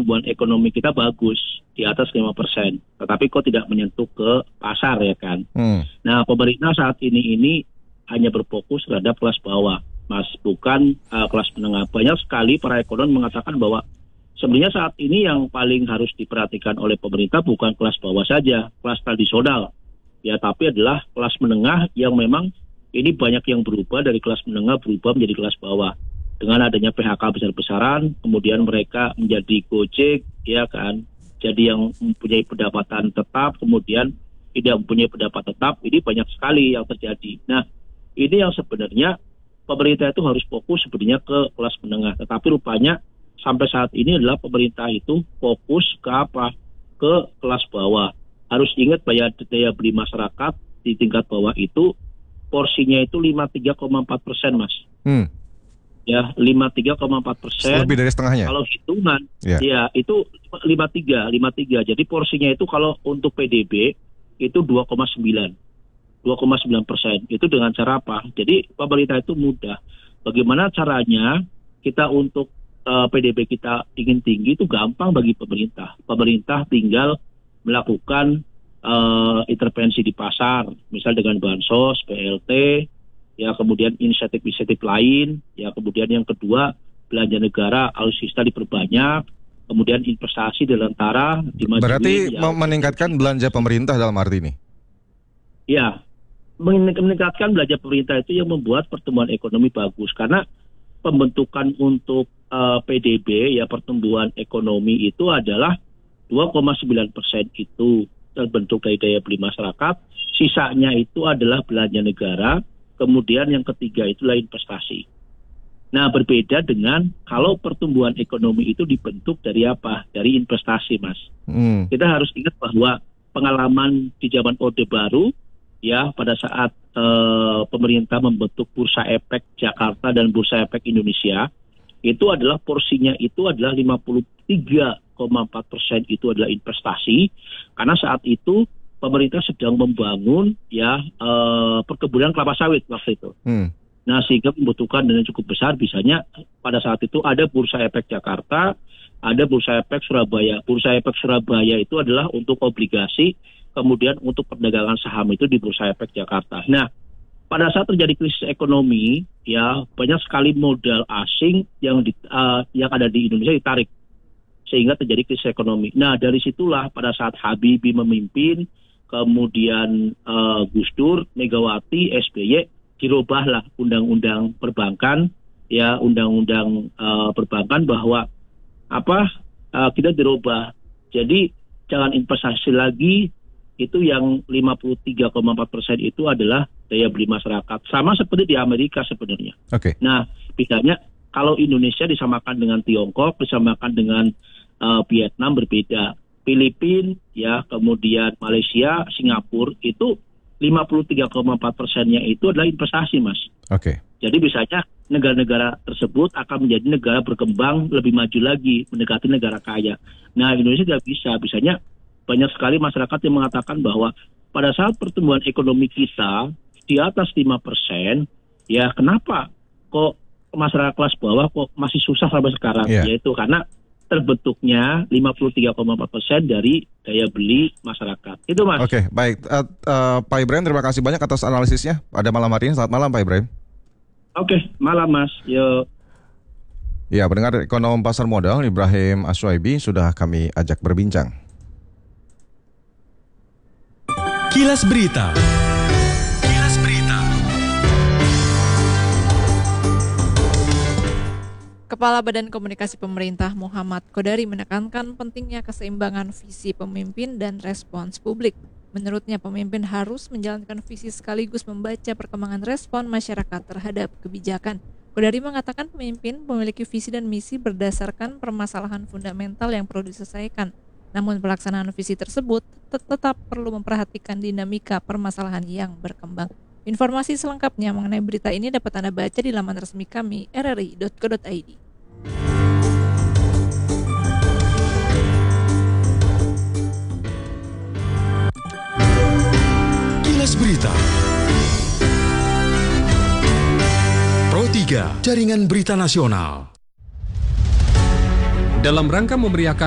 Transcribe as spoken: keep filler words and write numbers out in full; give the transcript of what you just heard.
pertumbuhan ekonomi kita bagus di atas lima persen, tetapi kok tidak menyentuh ke pasar ya kan. Hmm. Nah, pemerintah saat ini ini hanya berfokus terhadap kelas bawah, Mas, bukan uh, kelas menengah. Banyak sekali para ekonom mengatakan bahwa sebenarnya saat ini yang paling harus diperhatikan oleh pemerintah bukan kelas bawah saja, kelas tradisional, ya, tapi adalah kelas menengah yang memang ini banyak yang berubah dari kelas menengah berubah menjadi kelas bawah. Dengan adanya P H K besar-besaran, kemudian mereka menjadi Gojek, ya kan, jadi yang mempunyai pendapatan tetap, kemudian tidak mempunyai pendapat tetap, ini banyak sekali yang terjadi. Nah, ini yang sebenarnya pemerintah itu harus fokus sebenarnya ke kelas menengah, tetapi rupanya sampai saat ini adalah pemerintah itu fokus ke apa? Ke kelas bawah. Harus ingat bahwa daya beli masyarakat di tingkat bawah itu porsinya itu lima puluh tiga koma empat persen, Mas. Hmm. Ya, lima puluh tiga koma empat persen. Lebih dari setengahnya. Kalau hitungan, yeah. ya itu lima puluh tiga. Jadi porsinya itu kalau untuk P D B itu dua koma sembilan. dua koma sembilan persen. Itu dengan cara apa? Jadi pemerintah itu mudah. Bagaimana caranya kita untuk uh, P D B kita ingin tinggi itu gampang bagi pemerintah. Pemerintah tinggal melakukan uh, intervensi di pasar, misal dengan bansos, P L T, ya, kemudian insentif-insentif lain, ya, kemudian yang kedua belanja negara alutsista diperbanyak, kemudian investasi dilentara dimajuin. Berarti ya, meningkatkan belanja pemerintah dalam arti ini? Ya, meningkatkan belanja pemerintah itu yang membuat pertumbuhan ekonomi bagus, karena pembentukan untuk uh, P D B, ya, pertumbuhan ekonomi itu adalah dua koma sembilan persen itu terbentuk dari daya beli masyarakat, sisanya itu adalah belanja negara. Kemudian yang ketiga itulah investasi. Nah, berbeda dengan kalau pertumbuhan ekonomi itu dibentuk dari apa? Dari investasi, Mas. Hmm. Kita harus ingat bahwa pengalaman di zaman Orde Baru, ya, pada saat eh, pemerintah membentuk Bursa Efek Jakarta dan Bursa Efek Indonesia, itu adalah porsinya itu adalah lima puluh tiga koma empat persen itu adalah investasi, karena saat itu pemerintah sedang membangun, ya, uh, perkebunan kelapa sawit waktu itu. Hmm. Nah, sehingga membutuhkan dana cukup besar. Bisanya pada saat itu ada Bursa Efek Jakarta, ada Bursa Efek Surabaya. Bursa Efek Surabaya itu adalah untuk obligasi, kemudian untuk perdagangan saham itu di Bursa Efek Jakarta. Nah, pada saat terjadi krisis ekonomi, ya, banyak sekali modal asing yang di, uh, yang ada di Indonesia ditarik, sehingga terjadi krisis ekonomi. Nah, dari situlah pada saat Habibie memimpin, kemudian uh, Gus Dur, Megawati, S B Y, dirubahlah undang-undang perbankan, ya, undang-undang uh, perbankan bahwa apa uh, kita dirubah. Jadi jangan investasi lagi, itu yang lima puluh tiga koma empat persen itu adalah daya beli masyarakat. Sama seperti di Amerika sebenarnya. Oke. Okay. Nah, bedanya kalau Indonesia disamakan dengan Tiongkok, disamakan dengan uh, Vietnam berbeda. Filipina, ya, kemudian Malaysia, Singapura, itu lima puluh tiga koma empat persennya itu adalah investasi, Mas. Oke. Okay. Jadi bisanya negara-negara tersebut akan menjadi negara berkembang lebih maju lagi, mendekati negara kaya. Nah, Indonesia tidak bisa. Bisanya banyak sekali masyarakat yang mengatakan bahwa pada saat pertumbuhan ekonomi kita di atas lima persen, ya, kenapa kok masyarakat kelas bawah kok masih susah sampai sekarang? Yeah. Yaitu karena terbentuknya lima puluh tiga koma empat persen dari daya beli masyarakat. Itu, Mas. Oke, okay, baik. Uh, uh, Pak Ibrahim, terima kasih banyak atas analisisnya pada malam hari ini. Selamat malam, Pak Ibrahim. Oke, okay, malam, Mas. Yo. Ya, pendengar ekonom pasar modal Ibrahim Aswaibi sudah kami ajak berbincang. Kilas Berita. Kepala Badan Komunikasi Pemerintah Muhammad Kodari menekankan pentingnya keseimbangan visi pemimpin dan respons publik. Menurutnya, pemimpin harus menjalankan visi sekaligus membaca perkembangan respon masyarakat terhadap kebijakan. Kodari mengatakan pemimpin memiliki visi dan misi berdasarkan permasalahan fundamental yang perlu diselesaikan. Namun pelaksanaan visi tersebut tetap perlu memperhatikan dinamika permasalahan yang berkembang. Informasi selengkapnya mengenai berita ini dapat Anda baca di laman resmi kami r r i dot co dot i d. Kilas Berita Pro tiga, Jaringan Berita Nasional. Dalam rangka memeriahkan